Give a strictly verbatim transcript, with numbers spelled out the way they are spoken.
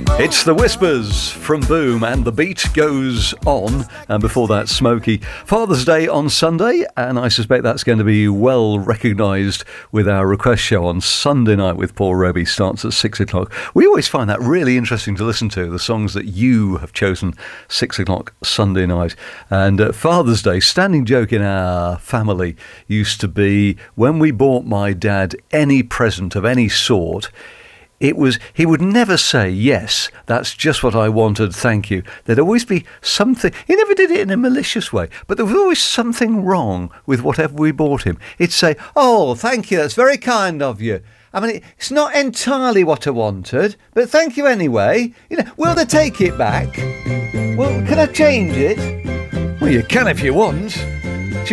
It's the Whispers from Boom, and the beat goes on. And before that, Smokey. Father's Day on Sunday, and I suspect that's going to be well recognised with our request show on Sunday night with Paul Roby. Starts at six o'clock. We always find that really interesting to listen to, the songs that you have chosen, six o'clock Sunday night. And uh, Father's Day, standing joke in our family used to be when we bought my dad any present of any sort, it was, he would never say, yes, that's just what I wanted, thank you. There'd always be something, he never did it in a malicious way, but there was always something wrong with whatever we bought him. He'd say, oh, thank you, that's very kind of you. I mean, it's not entirely what I wanted, but thank you anyway. You know, will they take it back? Well, can I change it? Well, you can if you want.